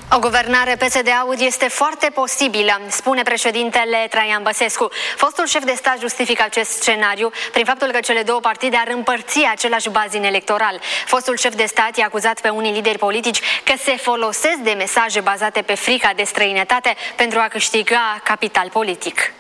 O guvernare PSD-AUD este foarte posibilă, spune președintele Traian Băsescu. Fostul șef de stat justifică acest scenariu prin faptul că cele două partide ar împărți același bazin electoral. Fostul șef de stat i-a acuzat pe unii lideri politici că se folosesc de mesaje bazate pe frica de străinătate pentru a câștiga capital politic.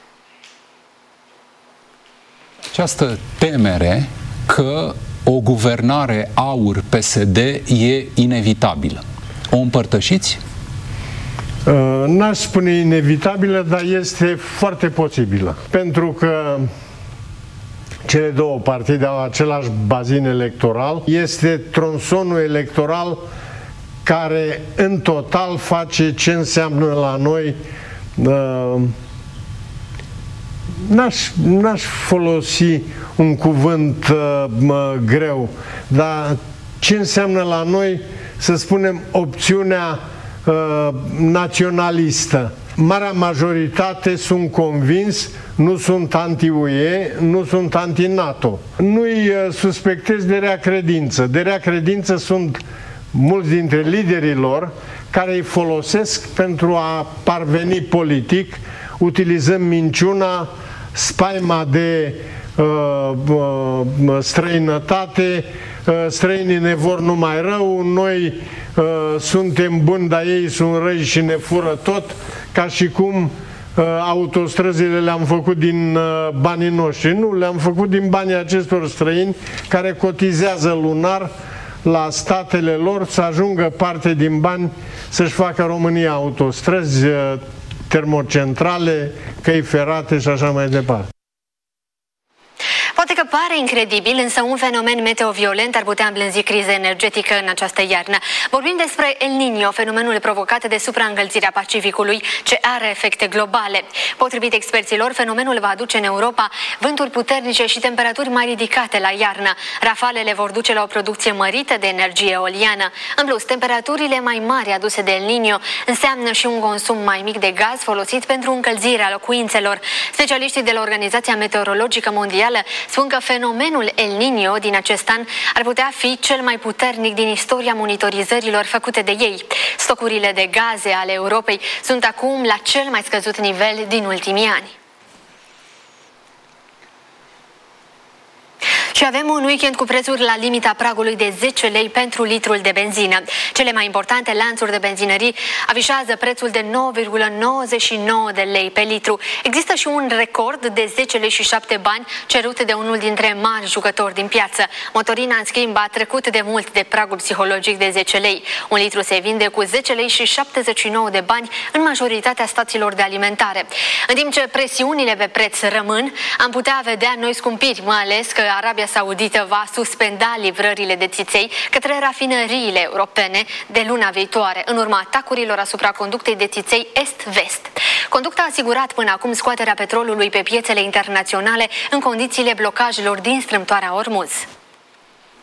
Această temere că o guvernare AUR-PSD e inevitabilă, o împărtășiți? N-aș spune inevitabilă, dar este foarte posibilă. Pentru că cele două partide au același bazin electoral. Este tronsonul electoral care în total face ce înseamnă la noi. N-aș folosi un cuvânt greu, dar ce înseamnă la noi, să spunem, opțiunea naționalistă. Marea majoritate, sunt convins, nu sunt anti-UE, nu sunt anti-NATO. Nu-i suspectez de rea credință. De rea credință sunt mulți dintre liderii lor care îi folosesc pentru a parveni politic, utilizând minciuna, spaima de străinătate, străinii ne vor numai rău, noi suntem buni, dar ei sunt răi și ne fură tot, ca și cum autostrăzile le-am făcut din banii noștri. Nu, le-am făcut din banii acestor străini care cotizează lunar la statele lor să ajungă parte din bani să-și facă România autostrăzi, termocentrale, căi ferate și așa mai departe. Poate că pare incredibil, însă un fenomen meteo violent ar putea îmblânzi criza energetică în această iarnă. Vorbim despre El Niño, fenomenul provocat de supraîncălzirea Pacificului, ce are efecte globale. Potrivit experților, fenomenul va aduce în Europa vânturi puternice și temperaturi mai ridicate la iarnă. Rafalele vor duce la o producție mărită de energie eoliană. În plus, temperaturile mai mari aduse de El Niño înseamnă și un consum mai mic de gaz folosit pentru încălzirea locuințelor. Specialiștii de la Organizația Meteorologică Mondială spun că fenomenul El Niño din acest an ar putea fi cel mai puternic din istoria monitorizărilor făcute de ei. Stocurile de gaze ale Europei sunt acum la cel mai scăzut nivel din ultimii ani. Și avem un weekend cu prețuri la limita pragului de 10 lei pentru litrul de benzină. Cele mai importante lanțuri de benzinării afișează prețul de 9,99 de lei pe litru. Există și un record de 10 lei și 7 bani cerut de unul dintre mari jucători din piață. Motorina, în schimb, a trecut de mult de pragul psihologic de 10 lei. Un litru se vinde cu 10 lei și 79 de bani în majoritatea stațiilor de alimentare. În timp ce presiunile pe preț rămân, am putea vedea noi scumpiri, mai ales că Arabia Saudită va suspenda livrările de țiței către rafinăriile europene de luna viitoare, în urma atacurilor asupra conductei de țiței est-vest. Conducta a asigurat până acum scoaterea petrolului pe piețele internaționale în condițiile blocajelor din strâmtoarea Ormuz.